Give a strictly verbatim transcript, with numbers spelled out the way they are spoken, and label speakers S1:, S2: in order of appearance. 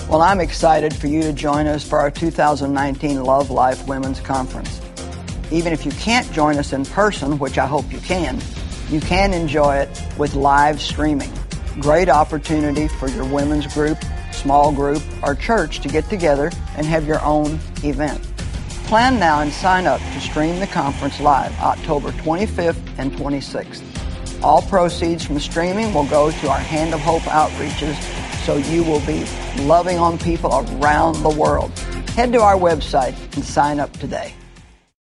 S1: Well, I'm excited for you to join us for our two thousand nineteen Love Life Women's Conference. Even if you can't join us in person, which I hope you can, you can enjoy it with live streaming. Great opportunity for your women's group, small group, or church to get together and have your own event. Plan now and sign up to stream the conference live October twenty-fifth and twenty-sixth. All proceeds from streaming will go to our Hand of Hope outreaches, so you will be loving on people around the world. Head to our website and sign up today.